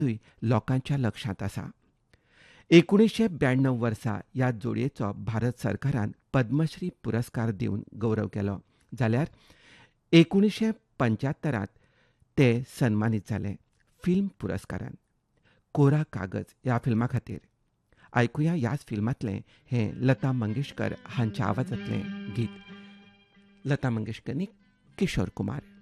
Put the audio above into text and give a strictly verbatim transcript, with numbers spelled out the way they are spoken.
आजूय लोकांच्या लक्षांत आसा. एकुणीशे ब्याण्णव वर्सा ह्या जोडयेचो भारत सरकारान पद्मश्री पुरस्कार दिवन गौरव केलो. जाल्यार एकुणीशे पंच्यात्तरांत ते सन्मानीत जाले फिल्म पुरस्कारान कोरा कागज ह्या फिल्मा खातीर. आयकुया ह्याच फिल्मांतलें हें लता मंगेशकर हांच्या आवाजांतलें गीत. लता मंगेशकर न्ही, किशोर कुमार.